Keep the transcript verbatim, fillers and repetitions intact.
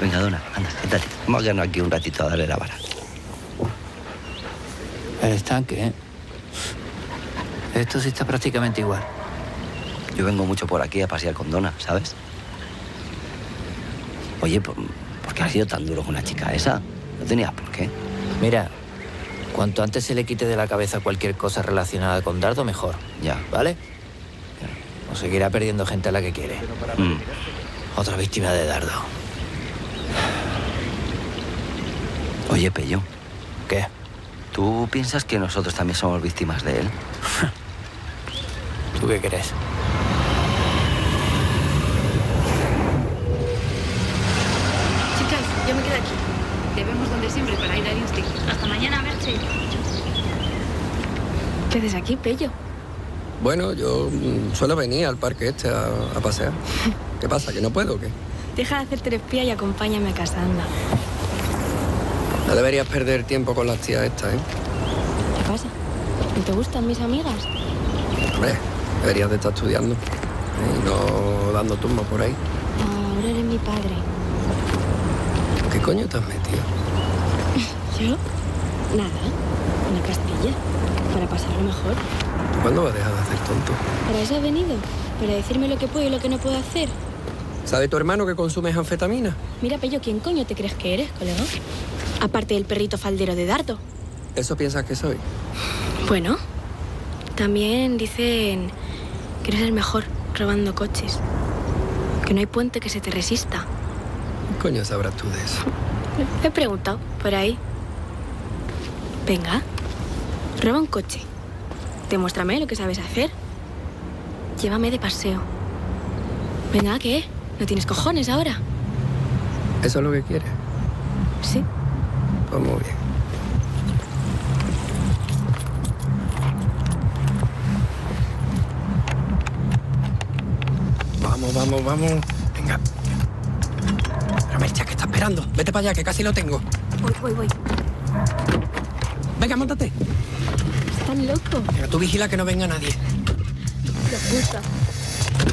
Venga, Dona, anda, siéntate. Vamos a quedarnos aquí un ratito a darle la vara. El estanque, ¿eh? Esto sí está prácticamente igual. Yo vengo mucho por aquí a pasear con Dona, ¿sabes? Oye, ¿por, ¿por qué has sido tan duro con la chica esa? No tenías por qué. Mira, cuanto antes se le quite de la cabeza cualquier cosa relacionada con Dardo, mejor. Ya. ¿Vale? O seguirá perdiendo gente a la que quiere. Mm. Otra víctima de Dardo. Oye, Pello, ¿Qué? ¿tú piensas que nosotros también somos víctimas de él? ¿Tú qué crees? Chicas, yo me quedo aquí. Debemos donde siempre para ir al Insti. Hasta mañana, Merche. ¿Qué haces aquí, Pello? Bueno, yo mm, suelo venir al parque este a, a pasear. ¿Qué pasa, que no puedo o qué? Deja de hacerte espía y acompáñame a casa, anda. No deberías perder tiempo con las tías estas, ¿eh? ¿Qué pasa? ¿No te gustan mis amigas? Hombre, deberías de estar estudiando y no dando tumbos por ahí. Ahora eres mi padre. ¿Qué coño te has metido? ¿Yo? Nada. Una pastilla. Para pasarlo mejor. ¿Tú cuándo vas a dejar de hacer tonto? ¿Para eso he venido? ¿Para decirme lo que puedo y lo que no puedo hacer? ¿Sabe tu hermano que consumes anfetamina? Mira, Pello, ¿quién coño te crees que eres, colega? Aparte del perrito faldero de Dardo. ¿Eso piensas que soy? Bueno, también dicen que eres el mejor robando coches. Que no hay puente que se te resista. ¿Qué coño sabrás tú de eso? He preguntado, por ahí. Venga, roba un coche. Demuéstrame lo que sabes hacer. Llévame de paseo. Venga, ¿qué? ¿No tienes cojones ahora? ¿Eso es lo que quieres? Sí. Pues muy bien. Vamos, vamos, vamos. Venga. Pero Mercha, ¿qué está esperando? Vete para allá, que casi lo tengo. Voy, voy, voy. Venga, móntate. Están locos. Venga, tú vigila que no venga nadie. La puta.